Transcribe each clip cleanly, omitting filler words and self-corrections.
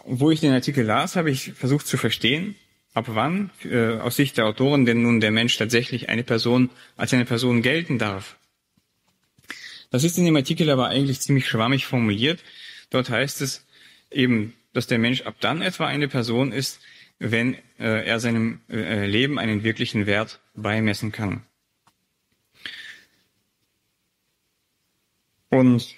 wo ich den Artikel las, habe ich versucht zu verstehen, ab wann aus Sicht der Autoren denn nun der Mensch tatsächlich als eine Person gelten darf. Das ist in dem Artikel aber eigentlich ziemlich schwammig formuliert. Dort heißt es eben, dass der Mensch ab dann etwa eine Person ist, wenn er seinem Leben einen wirklichen Wert beimessen kann. Und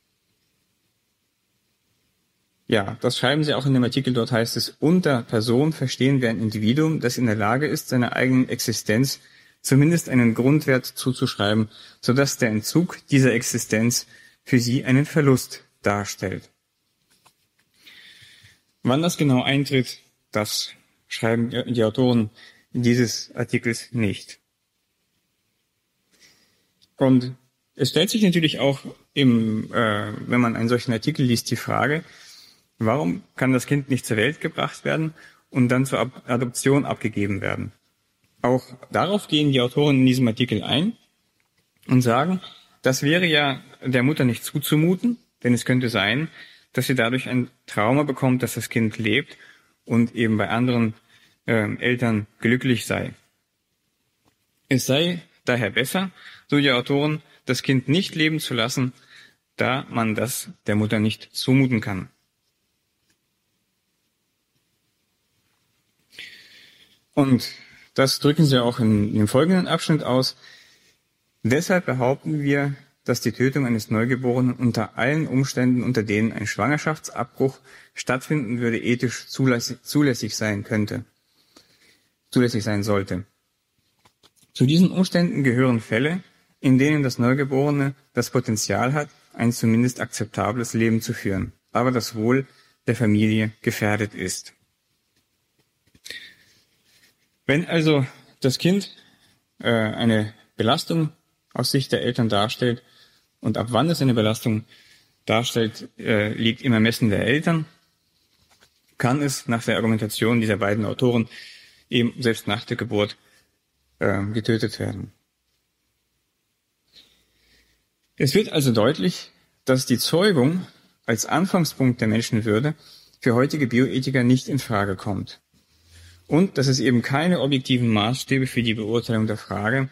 ja, das schreiben sie auch in dem Artikel. Dort heißt es, unter Person verstehen wir ein Individuum, das in der Lage ist, seiner eigenen Existenz zumindest einen Grundwert zuzuschreiben, sodass der Entzug dieser Existenz für sie einen Verlust darstellt. Wann das genau eintritt, das schreiben die Autoren dieses Artikels nicht. Und es stellt sich natürlich auch, wenn man einen solchen Artikel liest, die Frage, warum kann das Kind nicht zur Welt gebracht werden und dann zur Adoption abgegeben werden? Auch darauf gehen die Autoren in diesem Artikel ein und sagen, das wäre ja der Mutter nicht zuzumuten, denn es könnte sein, dass sie dadurch ein Trauma bekommt, dass das Kind lebt und eben bei anderen Eltern glücklich sei. Es sei daher besser, so die Autoren, das Kind nicht leben zu lassen, da man das der Mutter nicht zumuten kann. Und das drücken sie auch in dem folgenden Abschnitt aus. Deshalb behaupten wir, dass die Tötung eines Neugeborenen unter allen Umständen, unter denen ein Schwangerschaftsabbruch stattfinden würde, ethisch zulässig sein sollte. Zu diesen Umständen gehören Fälle, in denen das Neugeborene das Potenzial hat, ein zumindest akzeptables Leben zu führen, aber das Wohl der Familie gefährdet ist. Wenn also das Kind eine Belastung aus Sicht der Eltern darstellt und ab wann es eine Belastung darstellt, liegt im Ermessen der Eltern, kann es nach der Argumentation dieser beiden Autoren eben selbst nach der Geburt getötet werden. Es wird also deutlich, dass die Zeugung als Anfangspunkt der Menschenwürde für heutige Bioethiker nicht in Frage kommt. Und dass es eben keine objektiven Maßstäbe für die Beurteilung der Frage,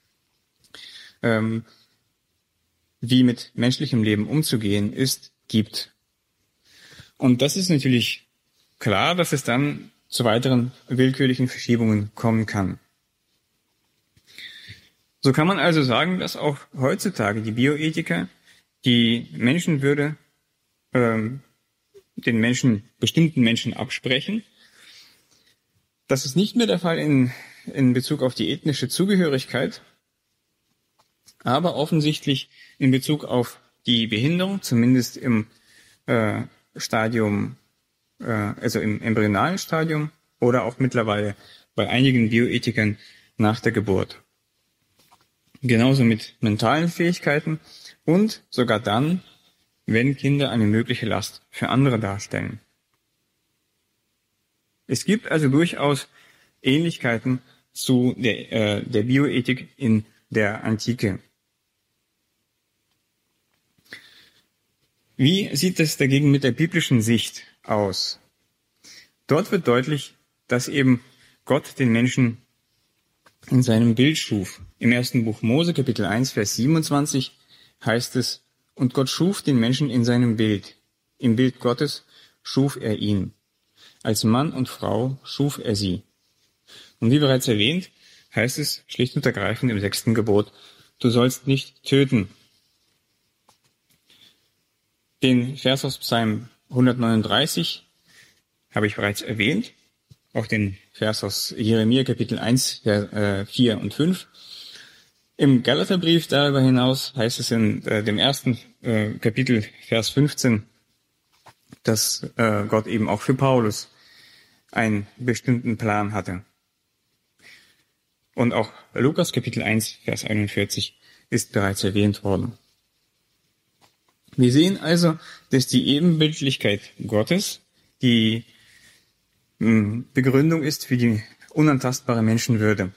wie mit menschlichem Leben umzugehen ist, gibt. Und das ist natürlich klar, dass es dann zu weiteren willkürlichen Verschiebungen kommen kann. So kann man also sagen, dass auch heutzutage die Bioethiker die Menschenwürde bestimmten Menschen absprechen. Das ist nicht mehr der Fall in Bezug auf die ethnische Zugehörigkeit, aber offensichtlich in Bezug auf die Behinderung, zumindest im Stadium, also im embryonalen Stadium oder auch mittlerweile bei einigen Bioethikern nach der Geburt. Genauso mit mentalen Fähigkeiten und sogar dann, wenn Kinder eine mögliche Last für andere darstellen. Es gibt also durchaus Ähnlichkeiten zu der Bioethik in der Antike. Wie sieht es dagegen mit der biblischen Sicht aus? Dort wird deutlich, dass eben Gott den Menschen in seinem Bild schuf. Im 1. Buch Mose, Kapitel 1, Vers 27 heißt es, und Gott schuf den Menschen in seinem Bild. Im Bild Gottes schuf er ihn. Als Mann und Frau schuf er sie. Und wie bereits erwähnt, heißt es schlicht und ergreifend im 6. Gebot, du sollst nicht töten. Den Vers aus Psalm 139 habe ich bereits erwähnt, auch den Vers aus Jeremia Kapitel 1, 4 und 5. Im Galaterbrief darüber hinaus heißt es in dem 1. Kapitel, Vers 15, dass Gott eben auch für Paulus einen bestimmten Plan hatte. Und auch Lukas Kapitel 1, Vers 41 ist bereits erwähnt worden. Wir sehen also, dass die Ebenbildlichkeit Gottes die Begründung ist für die unantastbare Menschenwürde.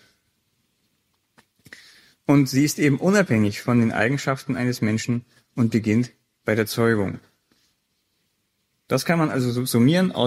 Und sie ist eben unabhängig von den Eigenschaften eines Menschen und beginnt bei der Zeugung. Das kann man also summieren